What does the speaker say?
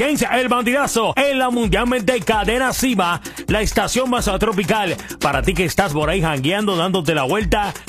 James el Bandidazo en la mundialmente Cadena Cima, la estación más tropical. Para ti que estás por ahí jangueando, dándote la vuelta